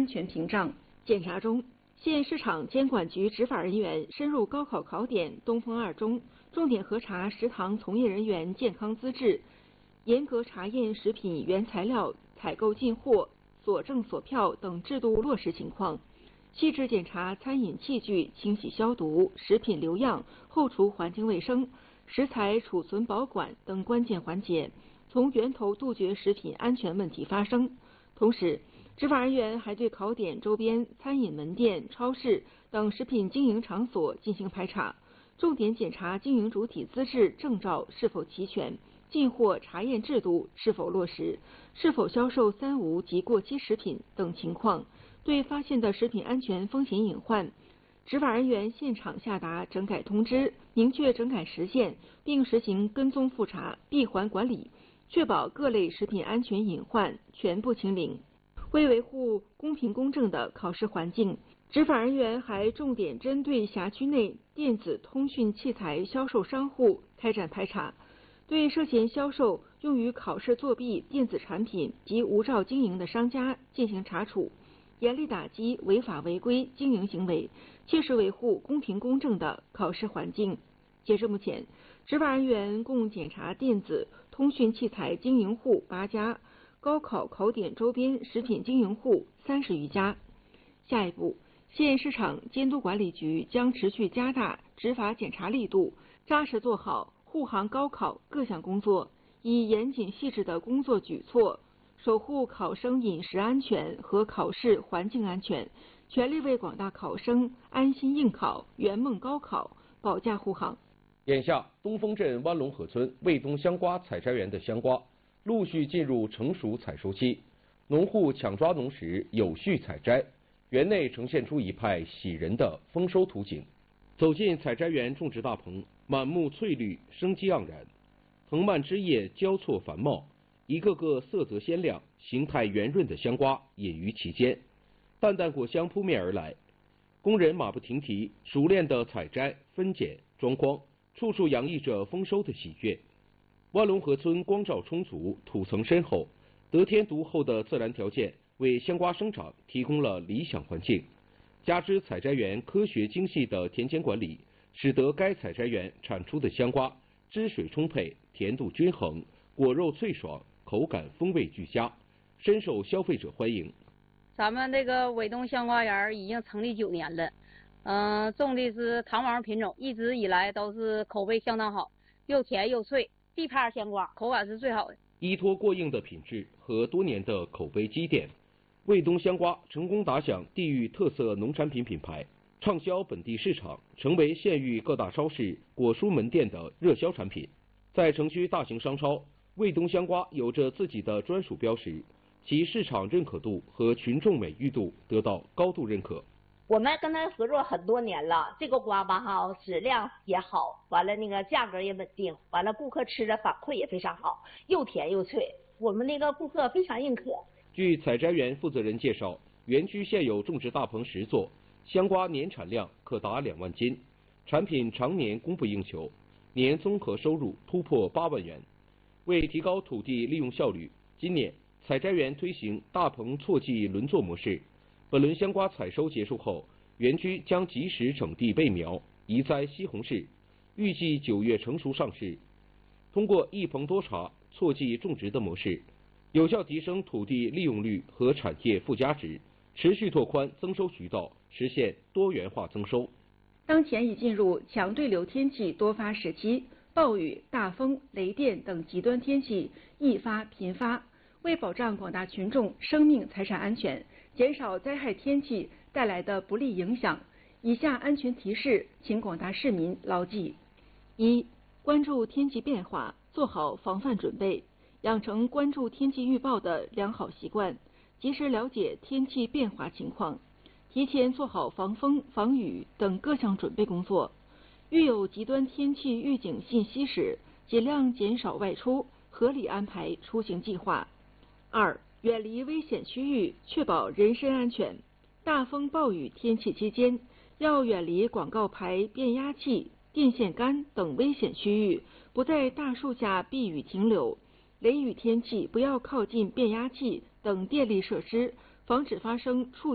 全屏障。检查中，县市场监管局执法人员深入高考考点东风二中，重点核查食堂从业人员健康资质，严格查验食品原材料采购进货、所证所票等制度落实情况，细致检查餐饮器具清洗消毒、食品留样、后厨环境卫生、食材储存保管等关键环节，从源头杜绝食品安全问题发生。同时，执法人员还对考点周边餐饮门店、超市等食品经营场所进行排查，重点检查经营主体资质证照是否齐全，进货查验制度是否落实，是否销售三无及过期食品等情况。对发现的食品安全风险隐患，执法人员现场下达整改通知，明确整改时限，并实行跟踪复查、闭环管理，确保各类食品安全隐患全部清零。为维护公平公正的考试环境，执法人员还重点针对辖区内电子通讯器材销售商户开展排查，对涉嫌销售用于考试作弊电子产品及无照经营的商家进行查处，严厉打击违法违规经营行为，切实维护公平公正的考试环境。截至目前，执法人员共检查电子通讯器材经营户8家，高考考点周边食品经营户30余家。下一步，县市场监督管理局将持续加大执法检查力度，扎实做好护航高考各项工作，以严谨细致的工作举措守护考生饮食安全和考试环境安全，全力为广大考生安心应考、圆梦高考保驾护航。 眼下，东风镇湾龙河村卫东香瓜采摘园的香瓜陆续进入成熟采收期，农户抢抓农时有序采摘，园内呈现出一派喜人的丰收图景。走进采摘园种植大棚，满目翠绿，生机盎然，藤蔓枝叶交错繁茂，一个个色泽鲜亮、形态圆润的香瓜隐于其间，淡淡果香扑面而来。工人马不停蹄，熟练地采摘、分拣、装筐，处处洋溢着丰收的喜悦。湾龙河村光照充足，土层深厚，得天独厚的自然条件为香瓜生长提供了理想环境。加之采摘园科学精细的田间管理，使得该采摘园产出的香瓜汁水充沛、甜度均衡、果肉脆爽、口感风味俱佳，深受消费者欢迎。 咱们这个伟东香瓜园已经成立9年了，种的是糖王品种，一直以来都是口碑相当好，又甜又脆，地帕香瓜口感是最好的。 依托过硬的品质和多年的口碑积淀，卫东香瓜成功打响地域特色农产品品牌，畅销本地市场，成为县域各大超市、果蔬门店的热销产品。在城区大型商超，卫东香瓜有着自己的专属标识，其市场认可度和群众美誉度得到高度认可。 我们跟他合作很多年了，这个瓜吧哈，质量也好，完了那个价格也稳定，完了顾客吃的反馈也非常好，又甜又脆，我们那个顾客非常认可。 据采摘园负责人介绍，园区现有种植大棚10座，香瓜年产量可达2万斤，产品常年供不应求，年综合收入突破8万元。为提高土地利用效率，今年采摘园推行大棚错季轮作模式。本轮香瓜采收结束后，园区将及时整地备苗，移栽西红柿，预计9月成熟上市。通过一棚多茬、错季种植的模式，有效提升土地利用率和产业附加值，持续拓宽增收渠道，实现多元化增收。 当前已进入强对流天气多发时期，暴雨、大风、雷电等极端天气易发频发。为保障广大群众生命财产安全，减少灾害天气带来的不利影响，以下安全提示请广大市民牢记：一、关注天气变化，做好防范准备，养成关注天气预报的良好习惯，及时了解天气变化情况，提前做好防风、防雨等各项准备工作。遇有极端天气预警信息时，尽量减少外出，合理安排出行计划。2、远离危险区域，确保人身安全。大风暴雨天气期间，要远离广告牌、变压器、电线杆等危险区域，不在大树下避雨停留。雷雨天气不要靠近变压器等电力设施，防止发生触